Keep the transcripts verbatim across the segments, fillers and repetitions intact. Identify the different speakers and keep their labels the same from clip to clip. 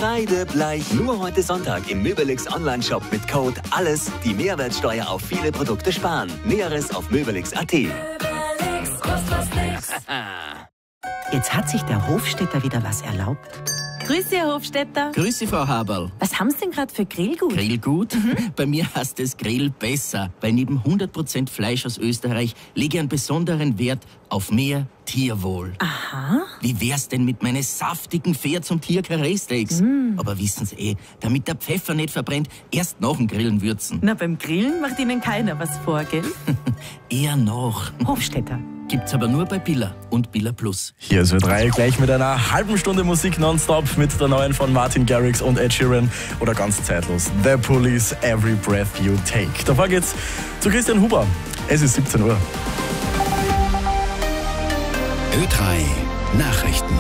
Speaker 1: Kreidebleich. Nur heute Sonntag im Möbelix Online-Shop mit Code ALLES die Mehrwertsteuer auf viele Produkte sparen. Näheres auf möbelix punkt at.
Speaker 2: Jetzt hat sich der Hofstädter wieder was erlaubt.
Speaker 3: Grüß Sie, Herr Hofstädter.
Speaker 4: Grüß Sie, Frau Haberl.
Speaker 3: Was haben Sie denn gerade für Grillgut?
Speaker 4: Grillgut? Mhm. Bei mir heißt es Grill besser, weil neben hundert Prozent Fleisch aus Österreich lege ich einen besonderen Wert auf mehr Tierwohl.
Speaker 3: Aha.
Speaker 4: Wie wär's denn mit meinen saftigen Pferd- zum Tier-Karree-Steaks? Mm. Aber wissen Sie eh, damit der Pfeffer nicht verbrennt, erst nach dem Grillen würzen.
Speaker 3: Na, beim Grillen macht Ihnen keiner was vor, gell?
Speaker 4: Eher noch.
Speaker 3: Hofstädter.
Speaker 4: Gibt's aber nur bei Billa und Billa Plus.
Speaker 5: Hier ist Ö drei gleich mit einer halben Stunde Musik nonstop mit der neuen von Martin Garrix und Ed Sheeran oder ganz zeitlos The Police, Every Breath You Take. Davor geht's zu Christian Huber. Es ist siebzehn Uhr.
Speaker 6: Ö drei Nachrichten.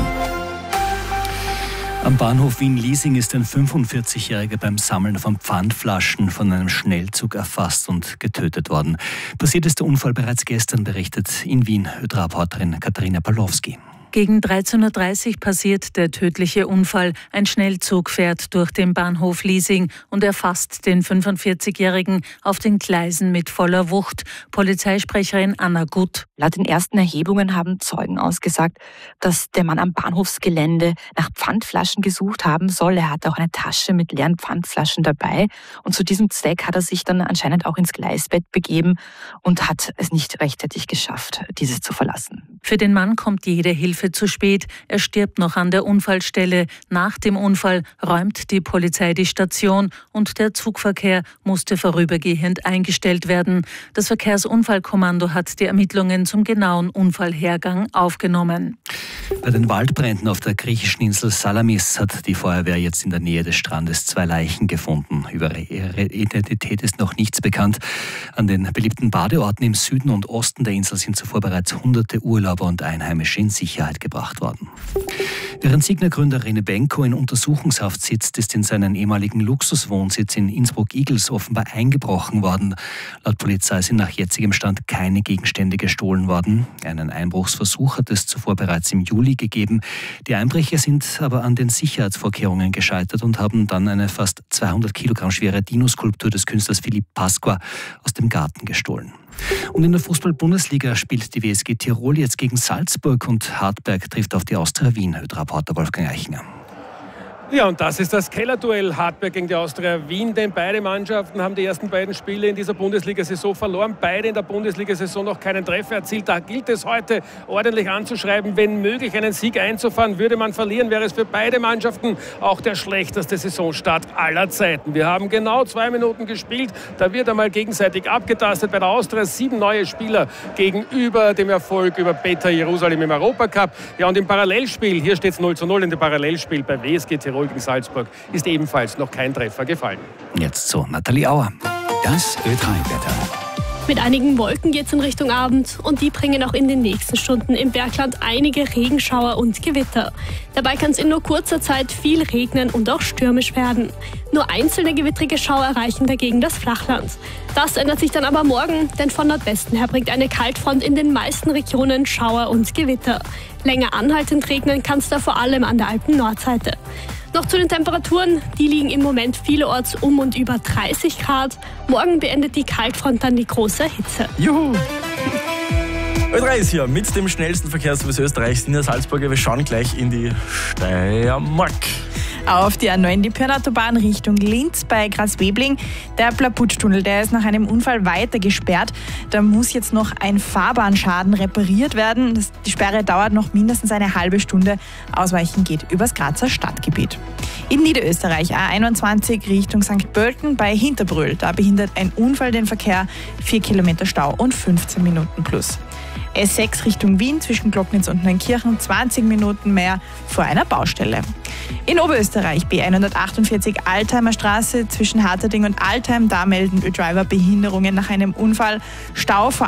Speaker 7: Am Bahnhof Wien-Liesing ist ein fünfundvierzigjähriger beim Sammeln von Pfandflaschen von einem Schnellzug erfasst und getötet worden. Passiert ist der Unfall bereits gestern, berichtet in Wien Ö drei Reporterin Katharina Pawlowski.
Speaker 8: Gegen dreizehn Uhr dreißig passiert der tödliche Unfall. Ein Schnellzug fährt durch den Bahnhof Liesing und erfasst den fünfundvierzigjährigen auf den Gleisen mit voller Wucht. Polizeisprecherin Anna Gutt.
Speaker 9: Laut den ersten Erhebungen haben Zeugen ausgesagt, dass der Mann am Bahnhofsgelände nach Pfandflaschen gesucht haben soll. Er hatte auch eine Tasche mit leeren Pfandflaschen dabei. Und zu diesem Zweck hat er sich dann anscheinend auch ins Gleisbett begeben und hat es nicht rechtzeitig geschafft, dieses zu verlassen.
Speaker 8: Für den Mann kommt jede Hilfe zu spät. Er stirbt noch an der Unfallstelle. Nach dem Unfall räumt die Polizei die Station und der Zugverkehr musste vorübergehend eingestellt werden. Das Verkehrsunfallkommando hat die Ermittlungen zum genauen Unfallhergang aufgenommen.
Speaker 7: Bei den Waldbränden auf der griechischen Insel Salamis hat die Feuerwehr jetzt in der Nähe des Strandes zwei Leichen gefunden. Über ihre Identität ist noch nichts bekannt. An den beliebten Badeorten im Süden und Osten der Insel sind zuvor bereits hunderte Urlauber und Einheimische in Sicherheit gebracht worden. Während Signa-Gründer René Benko in Untersuchungshaft sitzt, ist in seinen ehemaligen Luxuswohnsitz in Innsbruck-Igls offenbar eingebrochen worden. Laut Polizei sind nach jetzigem Stand keine Gegenstände gestohlen worden. Einen Einbruchsversuch hat es zuvor bereits im Juli gegeben. Die Einbrecher sind aber an den Sicherheitsvorkehrungen gescheitert und haben dann eine fast zweihundert Kilogramm schwere Dino-Skulptur des Künstlers Philipp Pasqua aus dem Garten gestohlen. Und in der Fußball-Bundesliga spielt die W S G Tirol jetzt gegen Salzburg und Hartberg trifft auf die Austria Wien. Ö drei Reporter Wolfgang Eichinger.
Speaker 10: Ja, und das ist das Kellerduell Hartberg gegen die Austria Wien, denn beide Mannschaften haben die ersten beiden Spiele in dieser Bundesliga-Saison verloren. Beide in der Bundesliga-Saison noch keinen Treffer erzielt. Da gilt es heute ordentlich anzuschreiben. Wenn möglich einen Sieg einzufahren, würde man verlieren, wäre es für beide Mannschaften auch der schlechteste Saisonstart aller Zeiten. Wir haben genau zwei Minuten gespielt. Da wird einmal gegenseitig abgetastet. Bei der Austria sieben neue Spieler gegenüber dem Erfolg über Beta Jerusalem im Europacup. Ja, und im Parallelspiel, hier steht es null zu null in dem Parallelspiel bei W S G Tirol gegen Salzburg, ist ebenfalls noch kein Treffer gefallen.
Speaker 7: Jetzt zu Nathalie Auer.
Speaker 6: Das Ö drei Wetter.
Speaker 11: Mit einigen Wolken geht es in Richtung Abend und die bringen auch in den nächsten Stunden im Bergland einige Regenschauer und Gewitter. Dabei kann es in nur kurzer Zeit viel regnen und auch stürmisch werden. Nur einzelne gewittrige Schauer erreichen dagegen das Flachland. Das ändert sich dann aber morgen, denn von Nordwesten her bringt eine Kaltfront in den meisten Regionen Schauer und Gewitter. Länger anhaltend regnen kann es da vor allem an der Alpen-Nordseite. Noch zu den Temperaturen, die liegen im Moment vielerorts um und über dreißig Grad. Morgen beendet die Kaltfront dann die große Hitze.
Speaker 5: Juhu! Ö drei ist hier mit dem schnellsten Verkehrsservice Österreichs in der Salzburger. Wir schauen gleich in die Steiermark.
Speaker 12: Auf die A neun, die Pirnautobahn Richtung Linz bei Graz-Webling. Der Plaputschtunnel, der ist nach einem Unfall weiter gesperrt. Da muss jetzt noch ein Fahrbahnschaden repariert werden. Das, die Sperre dauert noch mindestens eine halbe Stunde. Ausweichen geht übers Grazer Stadtgebiet. In Niederösterreich A einundzwanzig Richtung Sankt Pölten bei Hinterbrühl. Da behindert ein Unfall den Verkehr. Vier Kilometer Stau und fünfzehn Minuten plus. S sechs Richtung Wien zwischen Glocknitz und Neunkirchen, zwanzig Minuten mehr vor einer Baustelle. In Oberösterreich B hundertachtundvierzig Altheimer Straße zwischen Harterding und Altheim, da melden Ö-Driver Behinderungen nach einem Unfall. Stau vor